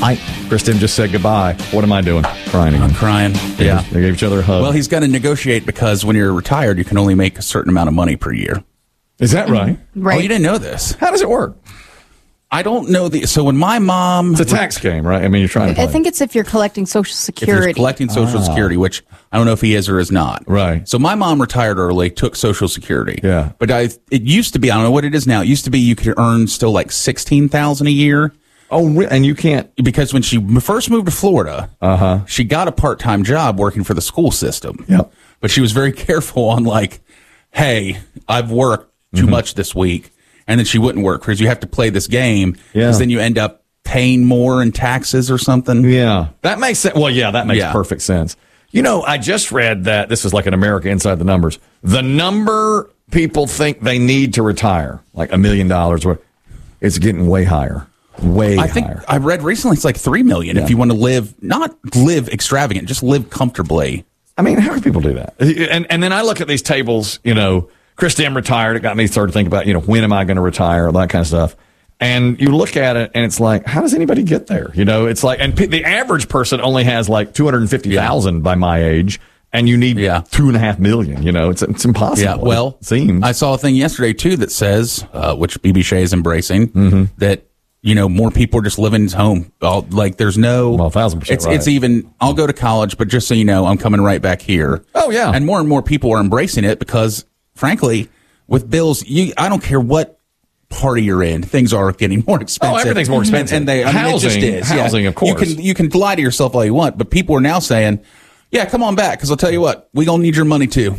Chris Tim just said goodbye. What am I doing? Crying again. I'm crying. Yeah. They gave each other a hug. Well, he's got to negotiate because when you're retired, you can only make a certain amount of money per year. Is that right? Right. Oh, you didn't know this? How does it work? I don't know so when my mom... It's a tax game, right? I mean, you're trying to play. I think it's if you're collecting Social If Security. you're collecting Social Security, which I don't know if he is or is not. Right. So my mom retired early, took Social Security. Yeah. But it used to be, I don't know what it is now. It used to be you could earn still like $16,000 a year. Oh, and you can't... Because when she first moved to Florida, she got a part-time job working for the school system. Yep. But she was very careful on like, hey, I've worked too much this week. And then she wouldn't work because you have to play this game because then you end up paying more in taxes or something. Yeah. That makes sense. Well, yeah, that makes perfect sense. You know, I just read that this is like an America Inside the Numbers. The number people think they need to retire, like $1 million, it's getting way higher. I think I read recently it's like $3 million if you want to not live extravagant, just live comfortably. I mean, how do people do that? And then I look at these tables, you know, Chris Tim retired. It got me started to think about, you know, when am I going to retire, all that kind of stuff. And you look at it and it's like, how does anybody get there? You know, it's like, and the average person only has like 250,000 by my age. And you need $2.5 million. You know, it's impossible. Yeah, well, it seems. I saw a thing yesterday too that says, which BB Shea is embracing, that you know more people are just living at home. Like there's no, 1,000%. It's even. I'll go to college, but just so you know, I'm coming right back here. Oh yeah, and more people are embracing it because, frankly, with bills, I don't care what party you're in, things are getting more expensive. Oh, everything's more expensive. And it just is. Housing, of course. You can lie to yourself all you want, but people are now saying, yeah, come on back, because I'll tell you what, we gonna need your money too.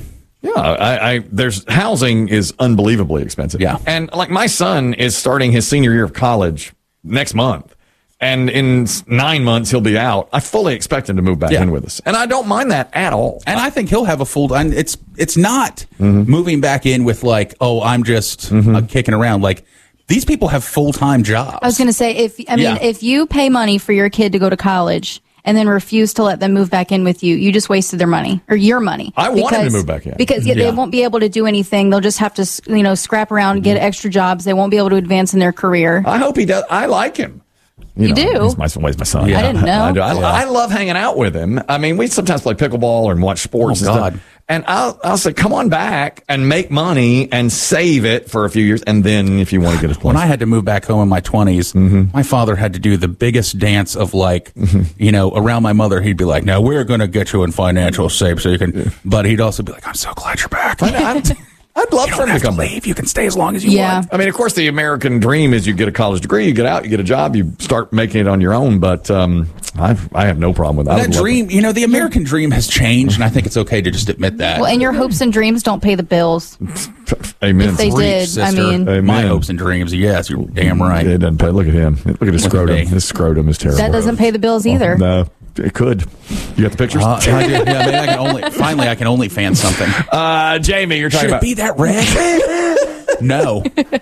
Yeah, there's housing is unbelievably expensive. Yeah, and like my son is starting his senior year of college next month, and in 9 months he'll be out. I fully expect him to move back in with us, and I don't mind that at all. And I think he'll have a full. And it's not moving back in with like, oh, I'm just kicking around. Like these people have full-time jobs. I was going to say, if you pay money for your kid to go to college and then refuse to let them move back in with you, you just wasted their money or your money. I want him to move back in. Because they won't be able to do anything. They'll just have to, you know, scrap around, get extra jobs. They won't be able to advance in their career. I hope he does. I like him. You do? He's my son. Yeah. I didn't know. I do. I love hanging out with him. I mean, we sometimes play pickleball and watch sports and stuff. And I'll say, come on back and make money and save it for a few years. And then if you want to get a place. When I had to move back home in my 20s, my father had to do the biggest dance of like, you know, around my mother. He'd be like, no, we're going to get you in financial shape so you can. But he'd also be like, I'm so glad you're back. I'd love for him to come leave. You can stay as long as you want. I mean, of course, the American dream is you get a college degree, you get out, you get a job, you start making it on your own. But I have no problem with that. That dream, you know, the American dream has changed, and I think it's okay to just admit that. Well, and your hopes and dreams don't pay the bills. Amen. If they did, sister. I mean, Amen. My hopes and dreams. Yes, you're damn right. It doesn't pay. Look at him. Look at his scrotum. His scrotum is terrible. That doesn't pay the bills either. No. It could. You got the pictures? I do. Yeah, maybe I can only fan something. Jamie, you're talking Should about. it be that red? No.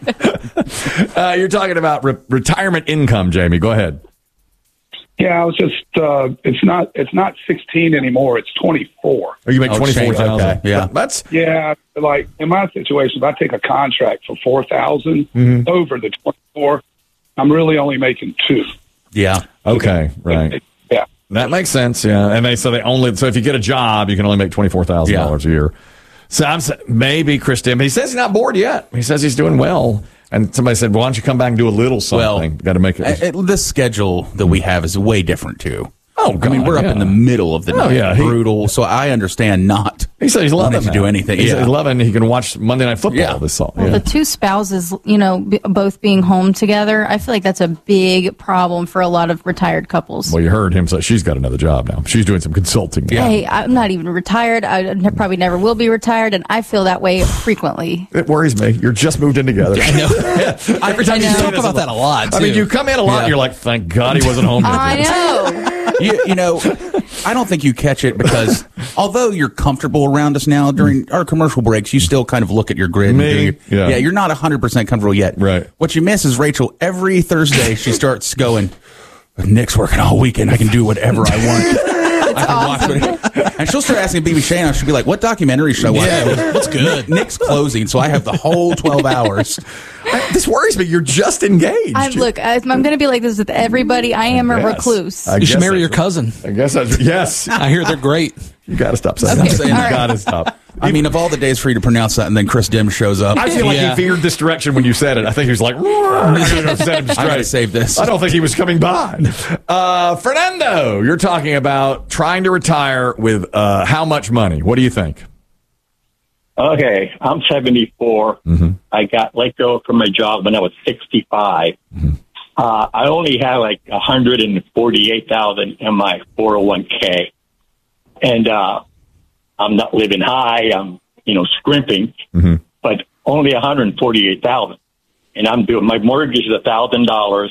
You're talking about retirement income, Jamie. Go ahead. Yeah, I was just. It's not 16 anymore. It's 24. Oh, you make 24,000. Okay. Yeah, Yeah, like in my situation, if I take a contract for 4,000 over the 24, I'm really only making 2. Yeah. Okay. Right. Yeah. That makes sense. Yeah. And so if you get a job, you can only make $24,000 a year. So maybe Chris Tim. He says he's not bored yet. He says he's doing well. And somebody said, well, why don't you come back and do a little something? Well, got to make it. The schedule that we have is way different too. Oh, God, I mean, we're up in the middle of the night. Brutal. So I understand not. He said he's loving to do anything. He's loving. He can watch Monday Night Football this song. Well, the two spouses, you know, both being home together, I feel like that's a big problem for a lot of retired couples. Well, you heard him say she's got another job now. She's doing some consulting now. Hey, I'm not even retired. I probably never will be retired, and I feel that way frequently. It worries me. You're just moved in together. I know. Every time you talk about that a lot, too. I mean, you come in a lot, and you're like, thank God he wasn't home. I know. You know, I don't think you catch it because although you're comfortable around us now during our commercial breaks, you still kind of look at your grid. You're not 100% comfortable yet. Right. What you miss is Rachel. Every Thursday, she starts going, Nick's working all weekend. I can do whatever I want. And she'll start asking BB Shane. She'll be like, "What documentary should I watch?" Yeah, what's good? Nick's closing, so I have the whole 12 hours. This worries me. You're just engaged. I'm going to be like this with everybody. I am a recluse. You should marry your cousin. I guess yes. I hear they're great. You got to stop saying Okay. that. All You right. got to stop. I mean, of all the days for you to pronounce that, and then Chris Dim shows up. I feel like Yeah. he veered this direction when you said it. I think he was like, set him I straight. gotta save this. I don't think he was coming by. Fernando, you're talking about trying to retire with how much money? What do you think? Okay, I'm 74. I got let go from my job when I was 65. I only had like 148,000 in my 401k, and I'm not living high. I'm scrimping, but only 148,000, and I'm doing my mortgage is $1,000.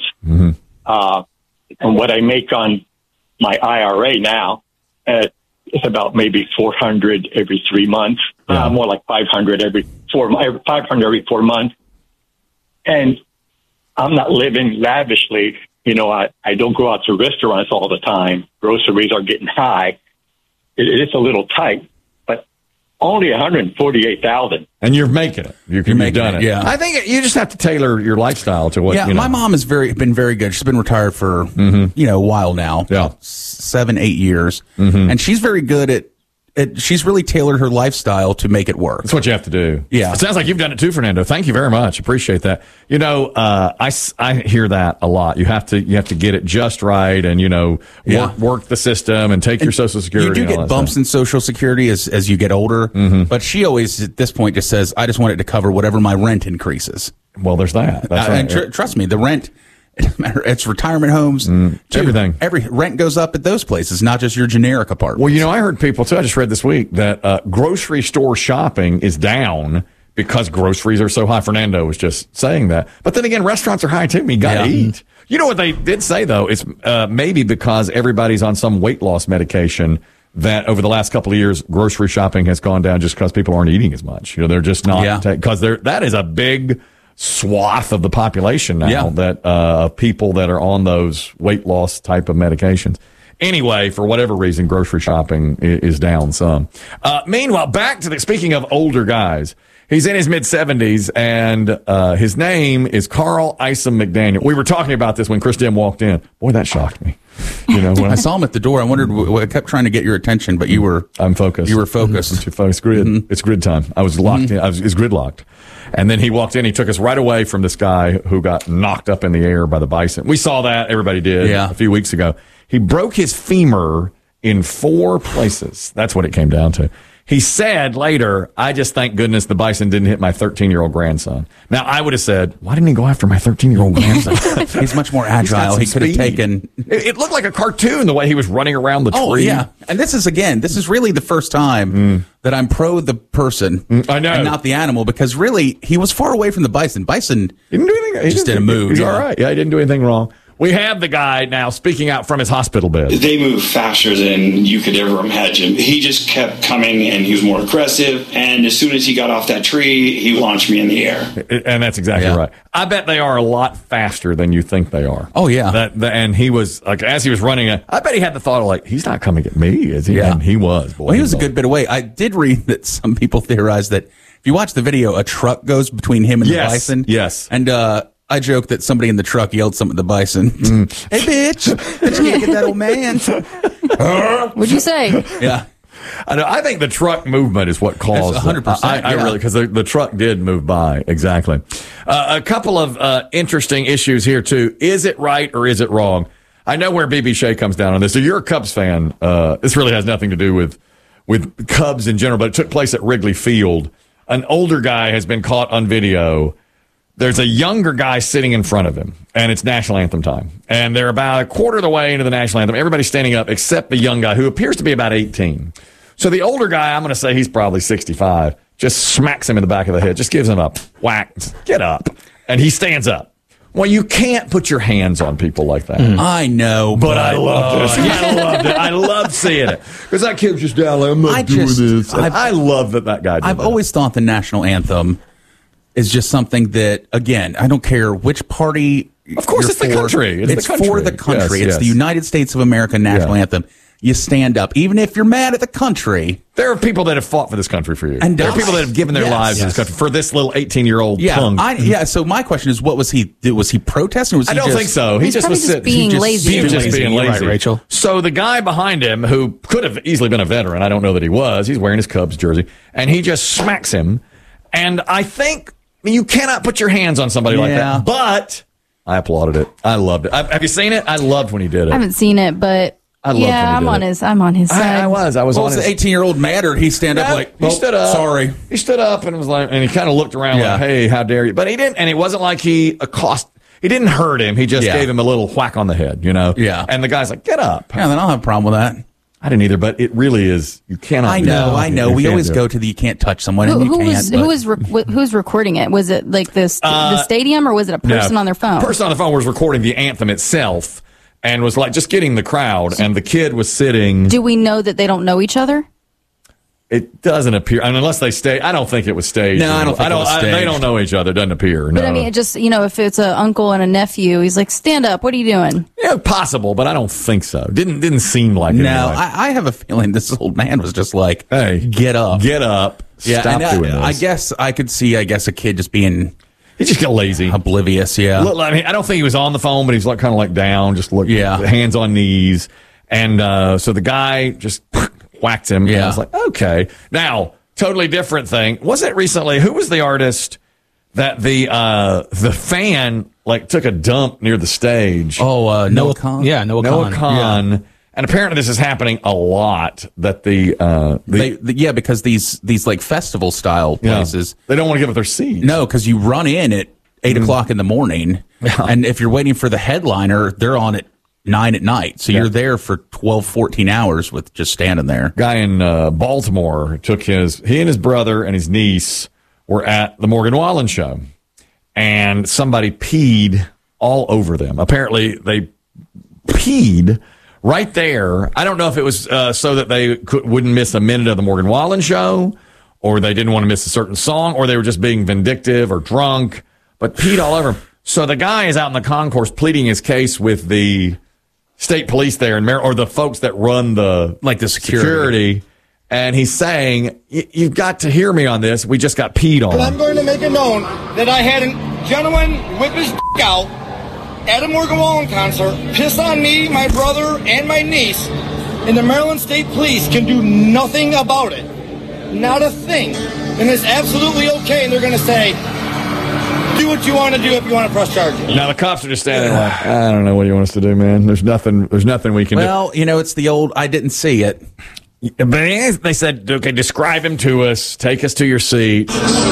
And what I make on my IRA now, it's about maybe 400 every 3 months. More like 500 every 500 every 4 months. And I'm not living lavishly. I don't go out to restaurants all the time. Groceries are getting high. It's a little tight, but only 148,000. And you're making it. You've done it. Yeah. I think you just have to tailor your lifestyle to what. Yeah, my mom has been very good. She's been retired for a while now. Yeah. 7-8 years, and she's very good at. She's really tailored her lifestyle to make it work. That's what you have to do. Yeah. It sounds like you've done it too, Fernando. Thank you very much. Appreciate that. I hear that a lot. You have to get it just right and, work the system and take your Social Security. You do get bumps in Social Security as you get older, but she always, at this point, just says, I just want it to cover whatever my rent increases. Well, there's that. That's right. And trust me, the rent, it doesn't matter. It's retirement homes. Everything. Every rent goes up at those places, not just your generic apartment. Well, I heard people, too. I just read this week that grocery store shopping is down because groceries are so high. Fernando was just saying that. But then again, restaurants are high, too. I mean, you got to eat. You know what they did say, though? It's maybe because everybody's on some weight loss medication that over the last couple of years, grocery shopping has gone down just because people aren't eating as much. They're just not. Because that is a big swath of the population now that people that are on those weight loss type of medications. Anyway, for whatever reason, grocery shopping is down some. Meanwhile, back to speaking of older guys, he's in his mid-70s, and his name is Carl Isom McDaniel. We were talking about this when Chris Dim walked in. Boy, that shocked me. When I saw him at the door. I wondered. I kept trying to get your attention, but you were. I'm focused. You were focused. Too focused. Grid. It's grid time. I was locked in. It's grid locked. And then he walked in. He took us right away from this guy who got knocked up in the air by the bison. We saw that. Everybody did. A few weeks ago. He broke his femur in 4 places. That's what it came down to. He said later, I just thank goodness the bison didn't hit my 13-year-old grandson. Now, I would have said, why didn't he go after my 13-year-old grandson? He's much more agile. He could have taken... It looked like a cartoon, the way he was running around the tree. Oh, yeah. And this is really the first time that I'm pro the person I know. and not the animal, because really, he was far away from the bison. Bison he didn't do anything. just didn't move. He's all right. Yeah, he didn't do anything wrong. We have the guy now speaking out from his hospital bed. They moved faster than you could ever imagine. He just kept coming, and he was more aggressive. And as soon as he got off that tree, he launched me in the air. And that's exactly right. I bet they are a lot faster than you think they are. Oh, yeah. And he was, like, as he was running, I bet he had the thought of, like, he's not coming at me, is he? Yeah. And he was. Boy, Well, he was a good bit away. I did read that some people theorize that if you watch the video, a truck goes between him and the bison. Yes. And I joked that somebody in the truck yelled something at the bison. Hey, bitch. Bitch can't get that old man. What'd you say? Yeah. I know. I think the truck movement is what caused 100%. I really, because the truck did move by. Exactly. A couple of interesting issues here, too. Is it right or is it wrong? I know where BB Shea comes down on this. So you're a Cubs fan. This really has nothing to do with Cubs in general, but it took place at Wrigley Field. An older guy has been caught on video. There's a younger guy sitting in front of him, and it's national anthem time. And they're about a quarter of the way into the national anthem. Everybody's standing up except the young guy, who appears to be about 18. So the older guy, I'm going to say he's probably 65, just smacks him in the back of the head, just gives him a whack, get up. And he stands up. Well, you can't put your hands on people like that. I know. But I love this. I loved it. I loved seeing it. Because that kid was just down there, I'm not doing this. I love that guy did I've that. always thought the national anthem is just something that, again, I don't care which party. Of course, it's the country. It's the country. for the country. Yes, it's the United States of America national anthem. you stand up, even if you're mad at the country. There are people that have fought for this country for you. And there are people that have given their Yes. lives to this country for this little 18-year-old punk. So my question is, what was he? Was he protesting? Or was he I don't just, think so. He He's just probably was just sitting. being he just, lazy. He was just being You're lazy. right, Rachel. So the guy behind him, who could have easily been a veteran, I don't know that he was. He's wearing his Cubs jersey, and he just smacks him. And I think you cannot put your hands on somebody like Yeah. that. But I applauded it. I loved it. Have you seen it? I loved when he did it. I haven't seen it, but I loved when he I'm did on it. his. I'm on his side. I was What on was his. the 18-year-old mad, or he stand up Yeah, like, he stood up. Sorry. He stood up and was like, and he kind of looked around Yeah. like, "Hey, how dare you?" But he didn't, and it wasn't like he He didn't hurt him. He just Yeah. gave him a little whack on the head, you know. Yeah. And the guy's like, "Get up." Yeah, then I'll have a problem with that. I didn't either, but it really is. You cannot. I do know. that. We You always can't go do to the you can't touch someone, Who, and you who can't. was but- who's recording it? Was it like the stadium, or was it a it. person No. on their phone? Person on the phone was recording the anthem itself and was like just getting the crowd, and the kid was sitting. Do we know that they don't know each other? It doesn't appear, and unless they stay. I don't think it was staged. No, I don't think it was They staged. don't know each other. It doesn't appear. But no. I mean, it just if it's an uncle and a nephew, he's like, "Stand up! What are you doing?" Yeah, possible, but I don't think so. Didn't seem like it. No, anyway. I have a feeling this old man was just like, Hey, get up. Get up. Yeah, Stop and doing this. I guess I could see, a kid just being he just got lazy. oblivious. Yeah. Look, I mean, I don't think he was on the phone, but he's like kind of like down, just look, hands on knees, and so the guy just whacked him. And I was like, okay, now totally different thing. Wasn't it recently? Who was the artist that the fan like took a dump near the stage? Oh, Noah Khan. Yeah, Noah Khan. Yeah. And apparently this is happening a lot. That Because these like festival style places, they don't want to give up their seats. No, because you run in at 8 o'clock in the morning, and if you're waiting for the headliner, they're on at 9 at night. So you're there for 12, 14 hours with just standing there. Guy in Baltimore he and his brother and his niece were at the Morgan Wallen show, and somebody peed all over them. Apparently they peed right there. I don't know if it was so that they wouldn't miss a minute of the Morgan Wallen show, or they didn't want to miss a certain song, or they were just being vindictive or drunk, but peed all over them. So the guy is out in the concourse pleading his case with the state police there in Maryland, or the folks that run the security. And he's saying, you've got to hear me on this. We just got peed on. And I'm going to make it known that I had a gentleman whip his out at a Morgan Wallen concert, piss on me, my brother, and my niece, and the Maryland State Police can do nothing about it. Not a thing. And it's absolutely okay, and they're going to say, do what you want to do if you want to press charges. Now the cops are just standing there like, I don't know what you want us to do, man. There's nothing we can do. Well, it's the old, I didn't see it. But they said, okay, describe him to us. Take us to your seat.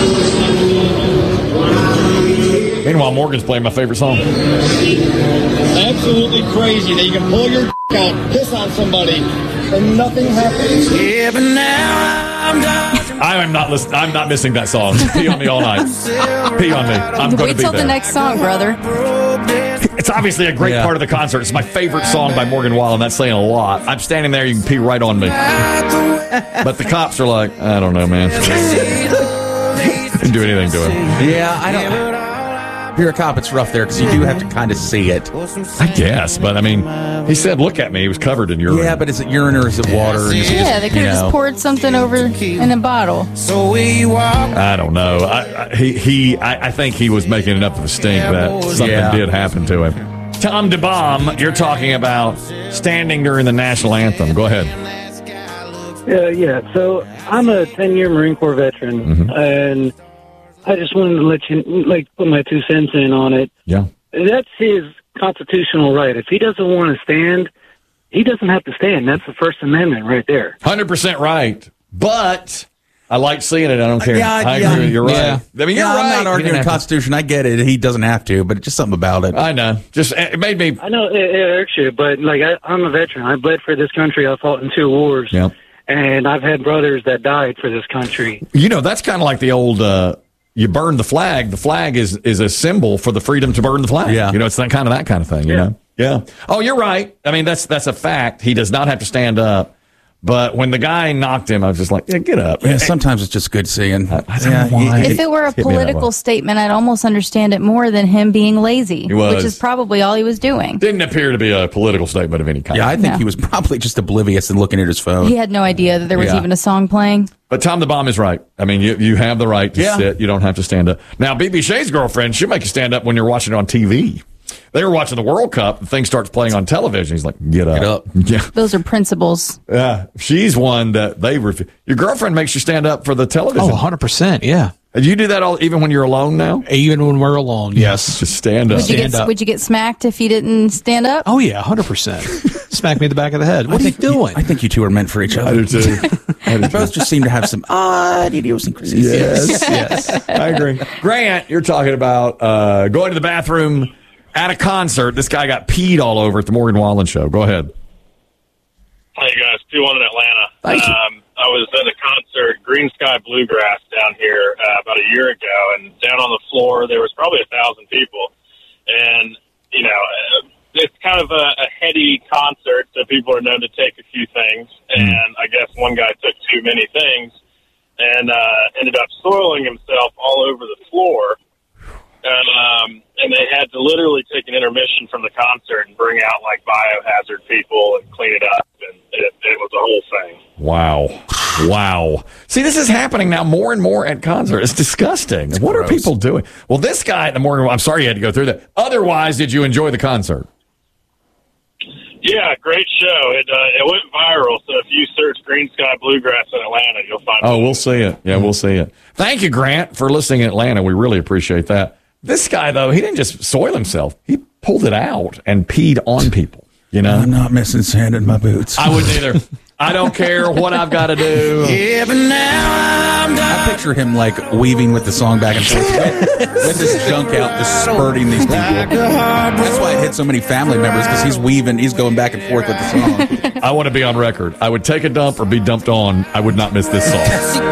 Meanwhile, Morgan's playing my favorite song. Absolutely crazy that you can pull your out, piss on somebody, and nothing happens. Yeah, but now I'm done. I'm not listening. I'm not missing that song. Pee on me all night. Pee on me. I'm going to Wait be till there. the next song, brother. It's obviously a great part of the concert. It's my favorite song by Morgan Wallen. That's saying a lot. I'm standing there. You can pee right on me. But the cops are like, I don't know, man. Didn't do anything to him. Yeah, I don't. If you're a cop, it's rough there because you do have to kind of see it. I guess, but I mean, he said, "Look at me." He was covered in urine. Yeah, but is it urine or is it water? Yeah, they could have just poured something over in a bottle. I don't know. I think he was making enough of a stink that something did happen to him. Tom DeBomb, you're talking about standing during the national anthem. Go ahead. Yeah. So I'm a 10-year Marine Corps veteran, and I just wanted to let you, put my 2 cents in on it. Yeah. That's his constitutional right. If he doesn't want to stand, he doesn't have to stand. That's the First Amendment right there. 100% right. But I like seeing it. I don't care. I agree with you. You're right. Yeah. I mean, you're right. I'm not arguing the Constitution. I get it. He doesn't have to, but it's just something about it. I know. Just it made me. I know it irks you, but I'm a veteran. I bled for this country. I fought in 2 wars. Yeah. And I've had brothers that died for this country. That's kind of like the old. You burn the flag. The flag is a symbol for the freedom to burn the flag. Yeah. It's that kind of thing. You know. Yeah. Oh, you're right. I mean, that's a fact. He does not have to stand up. But when the guy knocked him, I was just like, yeah, get up. Yeah, sometimes it's just good seeing. I don't know why. If it were a Hit me that political way. statement, I'd almost understand it more than him being lazy, He was. which is probably all he was doing. Didn't appear to be a political statement of any kind. Yeah, I think No. he was probably just oblivious and looking at his phone. He had no idea that there was Yeah. even a song playing. But Tom the Bomb is right. I mean, you have the right to Yeah. sit. You don't have to stand up. Now, BB Shea's girlfriend, she'll make you stand up when you're watching it on TV. They were watching the World Cup. The thing starts playing on television. He's like, get up. Get up. Yeah. Those are principles. Yeah. She's one that they refuse. Your girlfriend makes you stand up for the television. Oh, 100%. Yeah. Do you do that all, even when you're alone now? Even when we're alone. Yes. Just stand up. Stand up. Would you get smacked if you didn't stand up? Oh, yeah. 100%. Smack me in the back of the head. What are you doing? I think you two are meant for each I other. do too. I do They too. both just seem to have some odd idiosyncrasies. Yes. Yes. I agree. Grant, you're talking about going to the bathroom at a concert. This guy got peed all over at the Morgan Wallen show. Go ahead. Hey guys, 2-1 in Atlanta. Thank you. I was at a concert, Green Sky Bluegrass, down here about a year ago, and down on the floor there was probably 1,000 people, and you know it's kind of a heady concert, so people are known to take a few things, and I guess one guy took too many things and ended up soiling himself all over the floor. And they had to literally take an intermission from the concert and bring out like biohazard people and clean it up, and it was a whole thing. Wow. See, this is happening now more and more at concerts. It's disgusting. What are people doing? Well, this guy at the Morgan, I'm sorry you had to go through that. Otherwise, did you enjoy the concert? Yeah, great show. It went viral, so if you search Green Sky Bluegrass in Atlanta, you'll find it. Oh, we'll see it. Yeah, we'll see it. Thank you, Grant, for listening in Atlanta. We really appreciate that. This guy, though, he didn't just soil himself. He pulled it out and peed on people, you know? I'm not missing sand in my boots. I wouldn't either. I don't care what I've got to do. Yeah, but now I picture him like weaving with the song back and forth with his junk out, just spurting these people. That's why it hit so many family members, because he's weaving, he's going back and forth with the song. I want to be on record. I would take a dump or be dumped on. I would not miss this song.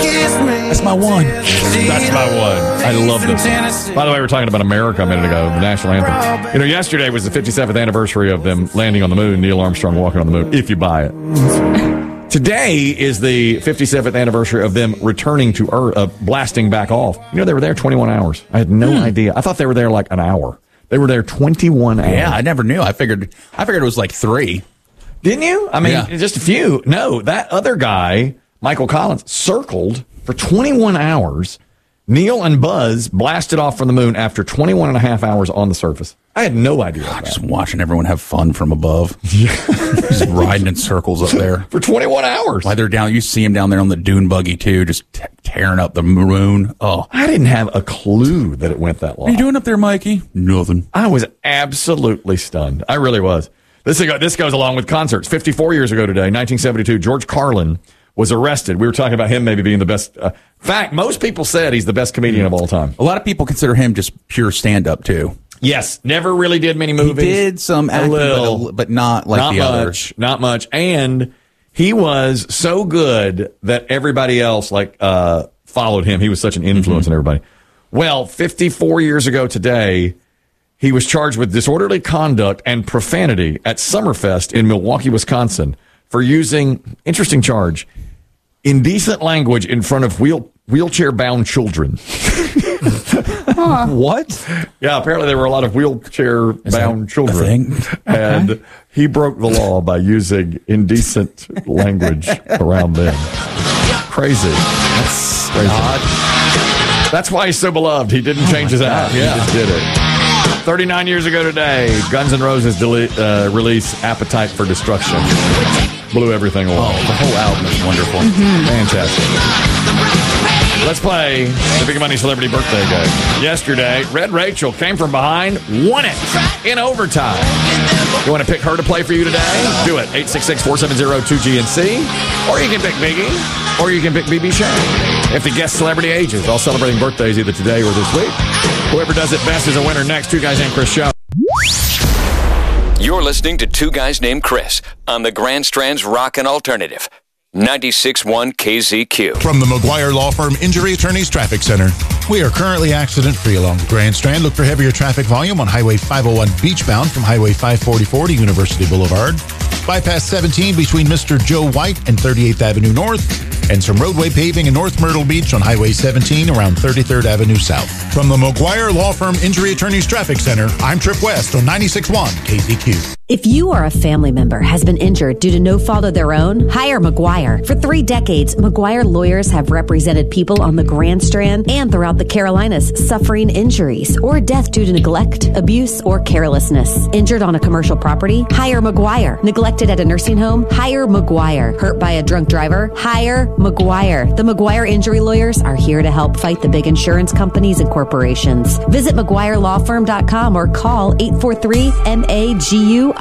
That's my one. That's my one. I love this. By the way, we were talking about America a minute ago, the national anthem. You know, yesterday was the 57th anniversary of them landing on the moon, Neil Armstrong walking on the moon, if you buy it. Today is the 57th anniversary of them returning to Earth, blasting back off. You know, they were there 21 hours. I had no idea. I thought they were there like an hour. They were there 21 hours. Yeah, I never knew. I figured it was like 3. Didn't you? I mean, Yeah. just a few. No, that other guy, Michael Collins, circled for 21 hours. Neil and Buzz blasted off from the moon after 21 and a half hours on the surface. I had no idea. About Just watching everyone have fun from above. Just riding in circles up there. For 21 hours. While they're down, you see him down there on the dune buggy too, just tearing up the moon. Oh, I didn't have a clue that it went that long. what are you doing up there, Mikey? Nothing. I was absolutely stunned. I really was. This goes along with concerts. 54 years ago today, 1972, George Carlin was arrested. We were talking about him maybe being the best. In fact, most people said he's the best comedian of all time. A lot of people consider him just pure stand-up too. Yes, never really did many movies. He did some acting, but not like not the much, others. Not much. And he was so good that everybody else followed him. He was such an influence on everybody. Well, 54 years ago today, he was charged with disorderly conduct and profanity at Summerfest in Milwaukee, Wisconsin, for using, interesting charge, indecent language in front of wheelchair-bound children. What? Yeah, apparently there were a lot of wheelchair-bound children. And he broke the law by using indecent language around them. Crazy. That's crazy. That's why he's so beloved. He didn't change his act. He just did it. 39 years ago today, Guns N' Roses released Appetite for Destruction. Blew everything away. Oh, the whole album is wonderful. Fantastic. Let's play the Big Money Celebrity Birthday Game. Yesterday, Red Rachel came from behind, won it in overtime. You want to pick her to play for you today? Do it. 866-470-2GNC. Or you can pick Biggie, or you can pick BB Shane. If the guest celebrity ages, all celebrating birthdays either today or this week. Whoever does it best is a winner. Next, Two Guys Named Chris show. You're listening to Two Guys Named Chris on the Grand Strand's Rockin' Alternative. 96.1 KZQ. From the McGuire Law Firm Injury Attorneys Traffic Center. We are currently accident-free along the Grand Strand. Look for heavier traffic volume on Highway 501 beachbound from Highway 544 to University Boulevard. Bypass 17 between Mr. Joe White and 38th Avenue North. And some roadway paving in North Myrtle Beach on Highway 17 around 33rd Avenue South. From the McGuire Law Firm Injury Attorneys Traffic Center, I'm Trip West on 96.1 KZQ. If you or a family member has been injured due to no fault of their own, hire McGuire. For 3 decades, McGuire lawyers have represented people on the Grand Strand and throughout the Carolinas suffering injuries or death due to neglect, abuse, or carelessness. Injured on a commercial property? Hire McGuire. Neglected at a nursing home? Hire McGuire. Hurt by a drunk driver? Hire McGuire. The McGuire injury lawyers are here to help fight the big insurance companies and corporations. Visit McGuireLawFirm.com or call 843-MAGUIRE.